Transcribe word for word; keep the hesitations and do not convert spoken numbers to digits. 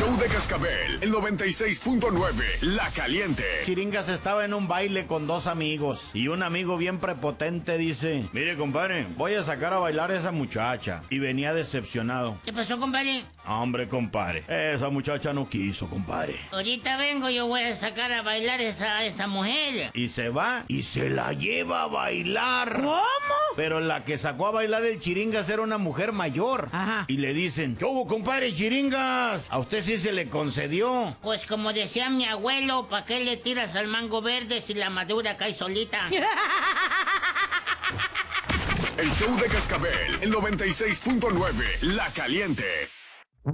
show de Cascabel, el noventa y seis punto nueve, La Caliente. Chiringas estaba en un baile con dos amigos y un amigo bien prepotente dice: mire, compadre, voy a sacar a bailar a esa muchacha. Y venía decepcionado. ¿Qué pasó, compadre? Hombre, compadre, esa muchacha no quiso, compadre. Ahorita vengo, yo voy a sacar a bailar a esa, a esa mujer. Y se va y se la lleva a bailar. ¿Cómo? Pero la que sacó a bailar el Chiringas era una mujer mayor. Ajá. Y le dicen: ¿qué hubo, compadre Chiringas? A usted sí se le concedió. Pues como decía mi abuelo, ¿para qué le tiras al mango verde si la madura cae solita? El show de Cascabel, el noventa y seis punto nueve, La Caliente.